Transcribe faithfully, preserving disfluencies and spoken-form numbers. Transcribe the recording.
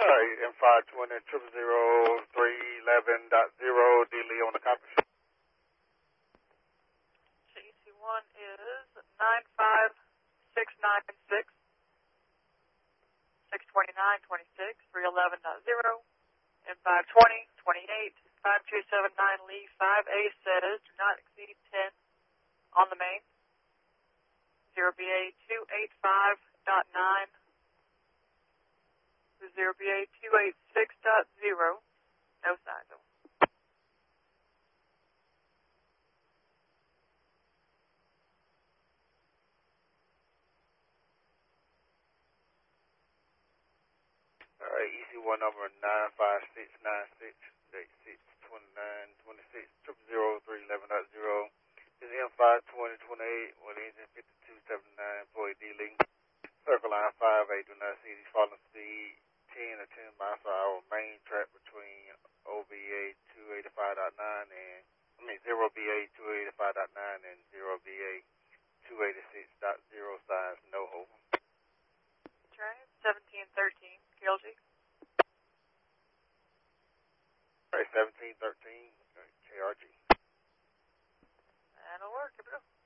right, M five twenty, triple zero, three eleven dot zero, D. Lee on the copy. E C one is nine five six nine six, six twenty-nine twenty-six, three eleven dot zero, M five twenty, twenty-eight, five two seven nine Lee, five A says do not exceed ten on the main, zero B A two eight five dot nine, zero B A two eight six dot zero, no signs of. All right, E C one number nine five six nine six, eight six two nine two six, triple zero, three eleven dot zero. This is M five twenty, twenty-eight, with engine fifty-two seventy-nine, employee D. Lee. Circle line five eight, do not see these falling speed, ten or ten miles per hour, main track between O B A two eighty-five point nine and, I mean, zero B A two eighty-five point nine and zero B A two eighty-six point zero signs, no hope. Right, seventeen thirteen, K L G. All right, seventeen thirteen, K R G. That'll work, give it a